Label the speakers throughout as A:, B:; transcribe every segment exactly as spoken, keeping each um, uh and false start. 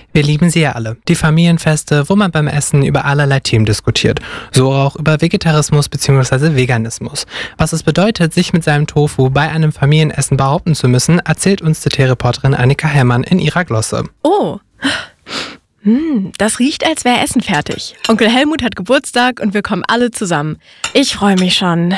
A: Wir lieben sie ja alle. Die Familienfeste, wo man beim Essen über allerlei Themen diskutiert. So auch über Vegetarismus bzw. Veganismus. Was es bedeutet, sich mit seinem Tofu bei einem Familienessen behaupten zu müssen, erzählt uns die Tee-Reporterin Annika Hellmann in ihrer Glosse.
B: Oh, hm, das riecht, als wäre Essen fertig. Onkel Helmut hat Geburtstag und wir kommen alle zusammen. Ich freue mich schon.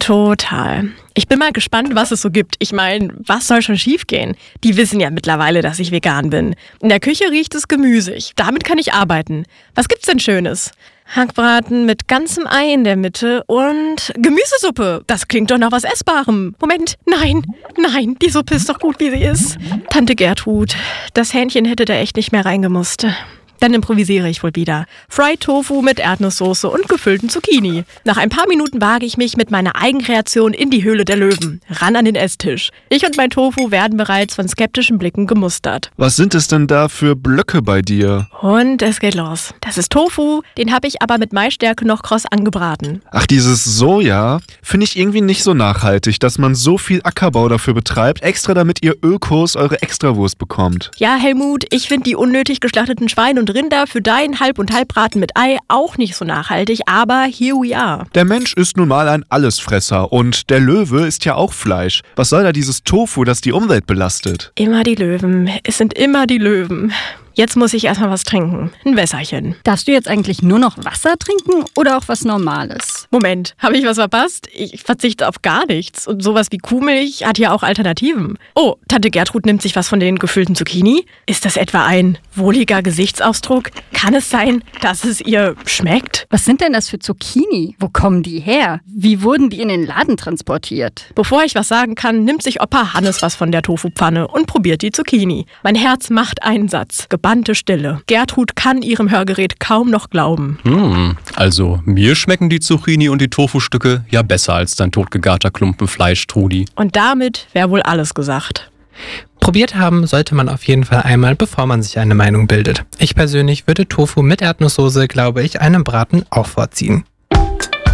B: Total. Ich bin mal gespannt, was es so gibt. Ich meine, was soll schon schiefgehen? Die wissen ja mittlerweile, dass ich vegan bin. In der Küche riecht es gemüsig. Damit kann ich arbeiten. Was gibt's denn Schönes? Hackbraten mit ganzem Ei in der Mitte und Gemüsesuppe. Das klingt doch nach was Essbarem. Moment, nein, nein, die Suppe ist doch gut, wie sie ist. Tante Gertrud, das Hähnchen hätte da echt nicht mehr reingemusst. Dann improvisiere ich wohl wieder. Fried Tofu mit Erdnusssoße und gefüllten Zucchini. Nach ein paar Minuten wage ich mich mit meiner Eigenkreation in die Höhle der Löwen. Ran an den Esstisch. Ich und mein Tofu werden bereits von skeptischen Blicken gemustert.
C: Was sind es denn da für Blöcke bei dir?
B: Und es geht los. Das ist Tofu, den habe ich aber mit Maisstärke noch kross angebraten.
C: Ach, dieses Soja finde ich irgendwie nicht so nachhaltig, dass man so viel Ackerbau dafür betreibt, extra damit ihr Ökos eure Extrawurst bekommt.
B: Ja, Helmut, ich finde die unnötig geschlachteten Schweine und Rinder für deinen Halb- und Halbbraten mit Ei auch nicht so nachhaltig, aber here we are.
C: Der Mensch ist nun mal ein Allesfresser und der Löwe isst ja auch Fleisch. Was soll da dieses Tofu, das die Umwelt belastet?
B: Immer die Löwen. Es sind immer die Löwen. Jetzt muss ich erstmal was trinken. Ein Wässerchen.
D: Darfst du jetzt eigentlich nur noch Wasser trinken oder auch was Normales?
B: Moment, habe ich was verpasst? Ich verzichte auf gar nichts. Und sowas wie Kuhmilch hat ja auch Alternativen. Oh, Tante Gertrud nimmt sich was von den gefüllten Zucchini. Ist das etwa ein wohliger Gesichtsausdruck? Kann es sein, dass es ihr schmeckt?
D: Was sind denn das für Zucchini? Wo kommen die her? Wie wurden die in den Laden transportiert?
B: Bevor ich was sagen kann, nimmt sich Opa Hannes was von der Tofupfanne und probiert die Zucchini. Mein Herz macht einen Satz. Gebannte Stille. Gertrud kann ihrem Hörgerät kaum noch glauben.
E: Hm, also mir schmecken die Zucchini und die Tofu-Stücke ja besser als dein totgegarter Klumpen Fleisch, Trudi.
B: Und damit wäre wohl alles gesagt.
A: Probiert haben sollte man auf jeden Fall einmal, bevor man sich eine Meinung bildet. Ich persönlich würde Tofu mit Erdnusssoße, glaube ich, einem Braten auch vorziehen.